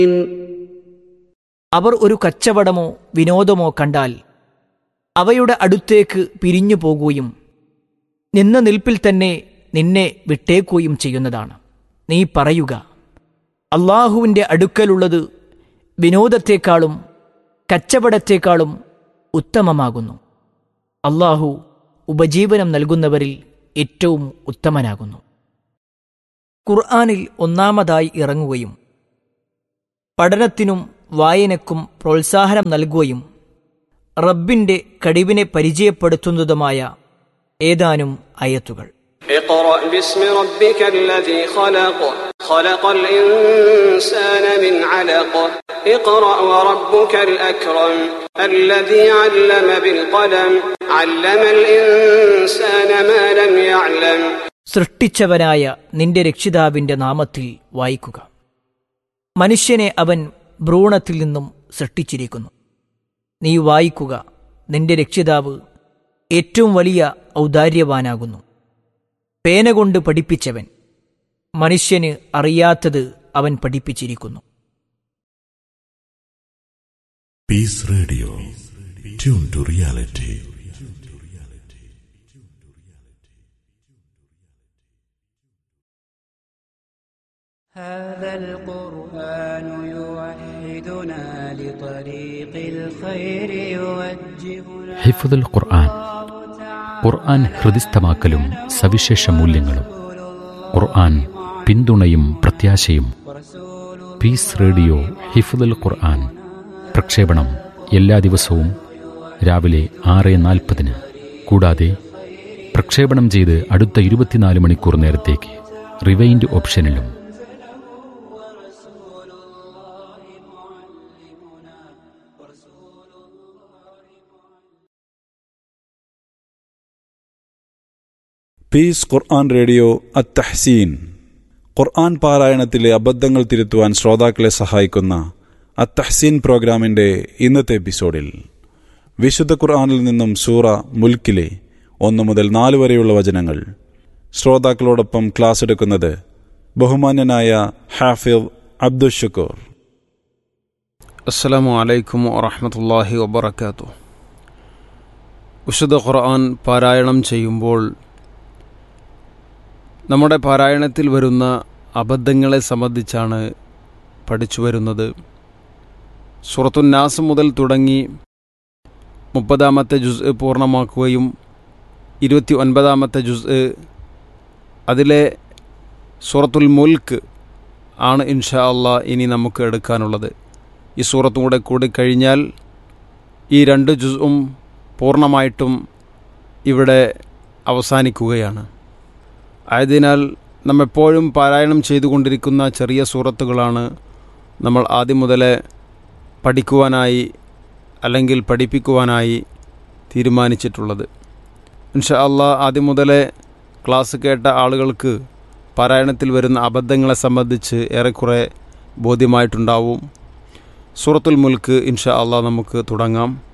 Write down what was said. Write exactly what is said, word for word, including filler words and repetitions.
അവർ ഒരു കച്ചവടമോ വിനോദമോ കണ്ടാൽ അവയുടെ അടുത്തേക്ക് പിരിഞ്ഞു പോകുകയും നിന്ന നിൽപ്പിൽ തന്നെ നിന്നെ വിട്ടേക്കുകയും ചെയ്യുന്നതാണ്. നീ പറയുക, അള്ളാഹുവിൻ്റെ അടുക്കലുള്ളത് വിനോദത്തെക്കാളും കച്ചവടത്തെക്കാളും ഉത്തമമാകുന്നു. അള്ളാഹു ഉപജീവനം നൽകുന്നവരിൽ ഏറ്റവും ഉത്തമനാകുന്നു. ഖുർആനിൽ ഒന്നാമതായി ഇറങ്ങുകയും പഠനത്തിനും വായനക്കും പ്രോത്സാഹനം നൽകുകയും റബ്ബിന്റെ കഴിവിനെ പരിചയപ്പെടുത്തുന്നതുമായ ഏതാനും ആയത്തുകൾ. اقرأ باسم ربك الذي خلق خلق الإنسان من علق اقرأ وربك الأكرم الذي علم بالقلم علم الإنسان ما لم يعلم. സൃഷ്ടിച്ചവനായ നിന്റെ രക്ഷിതാവിന്റെ നാമത്തിൽ വായിക്കുക. മനുഷ്യനെ അവൻ ഭ്രൂണത്തിൽ നിന്നും സൃഷ്ടിച്ചിരിക്കുന്നു. നീ വായിക്കുക, നിന്റെ രക്ഷിതാവ് ഏറ്റവും വലിയ ഔദാര്യവാനാകുന്നു. പേന കൊണ്ട് പഠിപ്പിച്ചവൻ, മനുഷ്യന് അറിയാത്തത് അവൻ പഠിപ്പിച്ചിരിക്കുന്നു. Piece radio, tune to reality. هذا القرآن يوحدنا لطريق الخير يوجهنا. ഹിഫ്ദുൽ ഖുർആൻ, ഖുർആൻ ഹൃദിസ്ഥമാക്കലും സവിശേഷ മൂല്യങ്ങളും. ഖുർആൻ പിന്തുണയും പ്രത്യാശയും. പീസ് റേഡിയോ ഹിഫ്ദുൽ ഖുർആൻ പ്രക്ഷേപണം എല്ലാ ദിവസവും രാവിലെ ആറ് നാൽപ്പതിന്. കൂടാതെ പ്രക്ഷേപണം ചെയ്ത് അടുത്ത ഇരുപത്തിനാല് മണിക്കൂർ നേരത്തേക്ക് റിവൈൻഡ് ഓപ്ഷനിലും. പീസ് ഖുർആൻ റേഡിയോ അത്തഹ്സീൻ, ഖുർആൻ പാരായണത്തിലെ അബദ്ധങ്ങൾ തിരുത്തുവാൻ ശ്രോതാക്കളെ സഹായിക്കുന്ന അത്തഹ്സീൻ പ്രോഗ്രാമിൻ്റെ ഇന്നത്തെ എപ്പിസോഡിൽ വിശുദ്ധ ഖുർആനിൽ നിന്നും സൂറ മുൽക്കിലെ ഒന്ന് മുതൽ നാല് വരെയുള്ള വചനങ്ങൾ ശ്രോതാക്കളോടൊപ്പം ക്ലാസ് എടുക്കുന്നത് ബഹുമാന്യനായ ഹാഫിദ് അബ്ദുഷുക്കൂർ. അസ്സലാമു അലൈക്കും വറഹ്മത്തുള്ളാഹി വബറകാതുഹു. വിശുദ്ധ ഖുർആൻ പാരായണം ചെയ്യുമ്പോൾ നമ്മുടെ പാരായണത്തിൽ വരുന്ന അബദ്ധങ്ങളെ സംബന്ധിച്ചാണ് പഠിച്ചു വരുന്നത്. സൂറത്തുൻ നാസ് മുതൽ തുടങ്ങി മുപ്പതാമത്തെ ജുസ് പൂർണ്ണമാക്കുകയും ഇരുപത്തി ഒൻപതാമത്തെ ജുസ് അതിലെ സൂറത്തുൽ മുൽക്ക് ആണ് ഇൻഷാ അള്ളാ ഇനി നമുക്ക് എടുക്കാനുള്ളത്. ഈ സൂറത്തും കൂടെ കൂടി കഴിഞ്ഞാൽ ഈ രണ്ട് ജുസും പൂർണ്ണമായിട്ടും ഇവിടെ അവസാനിക്കുകയാണ്. ആയതിനാൽ നമ്മെപ്പോഴും പാരായണം ചെയ്തുകൊണ്ടിരിക്കുന്ന ചെറിയ സൂറത്തുകളാണ് നമ്മൾ ആദ്യം മുതലേ പഠിക്കുവാനായി അല്ലെങ്കിൽ പഠിപ്പിക്കുവാനായി തീരുമാനിച്ചിട്ടുള്ളത്. ഇൻഷാ അള്ളാഹ് ആദ്യം മുതലേ ക്ലാസ് കേട്ട ആളുകൾക്ക് പാരായണത്തിൽ വരുന്ന അബദ്ധങ്ങളെ സംബന്ധിച്ച് ഏറെക്കുറെ ബോധ്യമായിട്ടുണ്ടാവും. സൂറത്തുൽ മുൽക്ക് ഇൻഷാ അള്ളാഹ് നമുക്ക് തുടങ്ങാം.